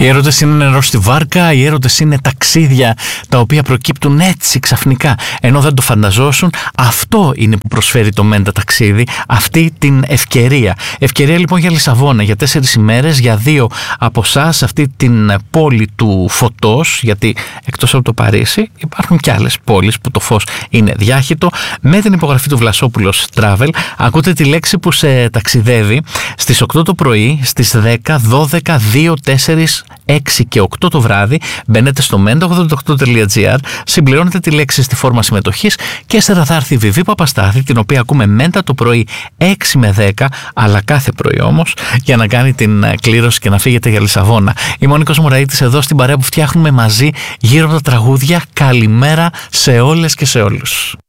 Οι έρωτες είναι νερό στη βάρκα, οι έρωτες είναι ταξίδια τα οποία προκύπτουν έτσι ξαφνικά, ενώ δεν το φανταζόσουν. Αυτό είναι που προσφέρει το μέντα ταξίδι, αυτή την ευκαιρία. Ευκαιρία λοιπόν για Λισαβόνα, για 4 ημέρες, για 2 από εσάς, αυτή την πόλη του φωτός, γιατί εκτός από το Παρίσι υπάρχουν και άλλες πόλεις που το φως είναι διάχυτο. Με την υπογραφή του Βλασόπουλος Travel ακούτε τη λέξη που σε ταξιδεύει στις 8 το πρωί, στις 10, 12, 2, 4, 6 και 8 το βράδυ. Μπαίνετε στο menta88.gr, συμπληρώνετε τη λέξη στη φόρμα συμμετοχής και ύστερα θα έρθει η Βιβί Παπαστάθη, την οποία ακούμε μέντα το πρωί 6 με 10, αλλά κάθε πρωί όμως, για να κάνει την κλήρωση και να φύγετε για Λισαβόνα. Είμαι ο Νίκος Μωραΐτης εδώ στην παρέα που φτιάχνουμε μαζί γύρω από τα τραγούδια. Καλημέρα σε όλες και σε όλους.